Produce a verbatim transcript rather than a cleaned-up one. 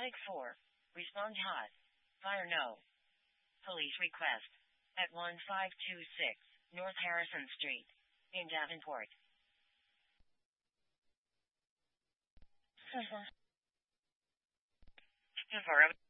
Static four. Respond hot. Fire no. Police request. At one five two six North Harrison Street. In Davenport. For